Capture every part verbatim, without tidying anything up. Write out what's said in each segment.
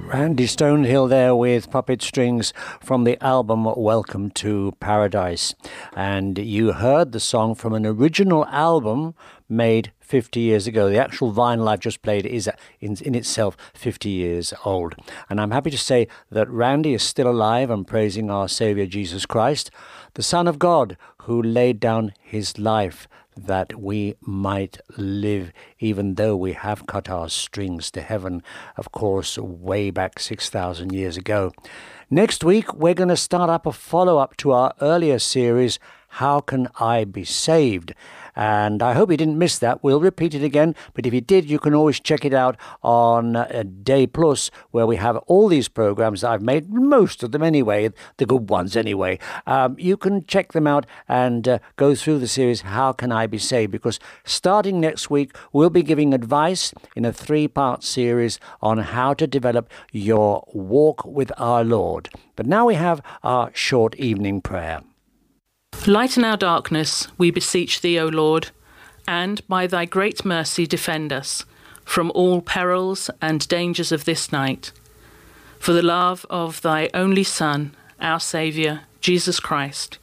Randy Stonehill there with Puppet Strings from the album Welcome to Paradise. And you heard the song from an original album made fifty years ago. The actual vinyl I've just played is in, in itself fifty years old. And I'm happy to say that Randy is still alive and praising our Saviour Jesus Christ, the Son of God, who laid down his life that we might live, even though we have cut our strings to heaven, of course, way back six thousand years ago. Next week, we're going to start up a follow-up to our earlier series, How Can I Be Saved? And I hope you didn't miss that. We'll repeat it again, but if you did, you can always check it out on uh, Day Plus, where we have all these programs that I've made, most of them anyway, the good ones anyway. Um, you can check them out and uh, go through the series, How Can I Be Saved? Because starting next week, we'll be giving advice in a three-part series on how to develop your walk with our Lord. But now we have our short evening prayer. Lighten our darkness, we beseech thee, O Lord, and by thy great mercy defend us from all perils and dangers of this night. For the love of thy only Son, our Saviour, Jesus Christ.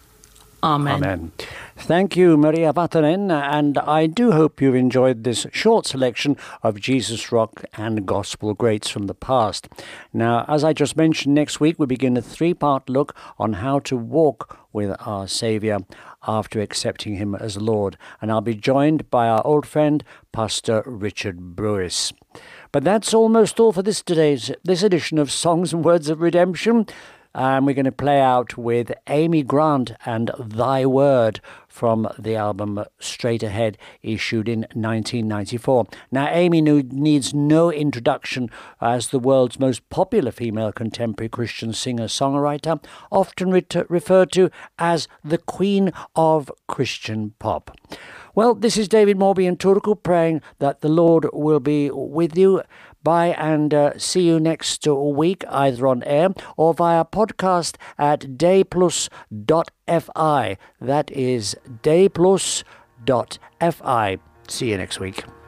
Amen. Amen. Thank you, Maria Vatanen, and I do hope you've enjoyed this short selection of Jesus Rock and Gospel Greats from the past. Now, as I just mentioned, next week we begin a three-part look on how to walk with our Saviour after accepting him as Lord, and I'll be joined by our old friend, Pastor Richard Brewis. But that's almost all for this today's this edition of Songs and Words of Redemption. And we're going to play out with Amy Grant and Thy Word from the album Straight Ahead, issued in nineteen ninety-four. Now, Amy needs no introduction as the world's most popular female contemporary Christian singer-songwriter, often re- referred to as the Queen of Christian Pop. Well, this is David Morby and Turku praying that the Lord will be with you. Bye, and uh, see you next week, either on air or via podcast at day plus dot f i. That is day plus dot f i. See you next week.